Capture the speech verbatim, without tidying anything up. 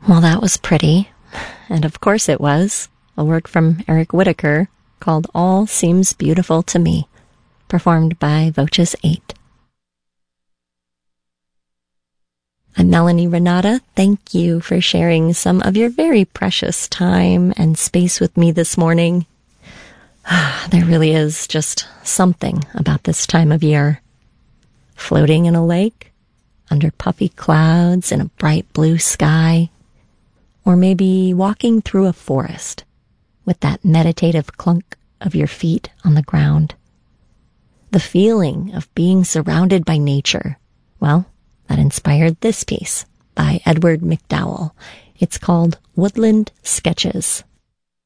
Well, that was pretty. And of course it was. A work from Eric Whitacre called All Seems Beautiful to Me, performed by Voces eight. I'm Melanie Renata. Thank you for sharing some of your very precious time and space with me this morning. There really is just something about this time of year. Floating in a lake, under puffy clouds in a bright blue sky, or maybe walking through a forest with that meditative clunk of your feet on the ground. The feeling of being surrounded by nature, well, that inspired this piece by Edward McDowell. It's called Woodland Sketches.